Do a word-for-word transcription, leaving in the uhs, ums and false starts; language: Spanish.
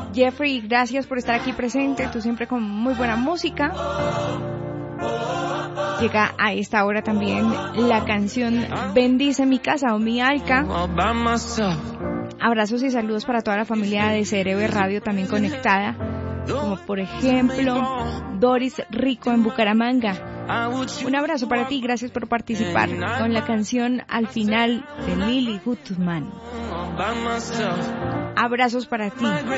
Jeffrey, gracias por estar aquí presente, tú siempre con muy buena música. Llega a esta hora también la canción Bendice mi casa o mi Alca. Abrazos y saludos para toda la familia de C R B Radio también conectada, como por ejemplo Doris Rico en Bucaramanga. Un abrazo para ti, gracias por participar con la canción Al final de Lily Gutman. Abrazos para ti.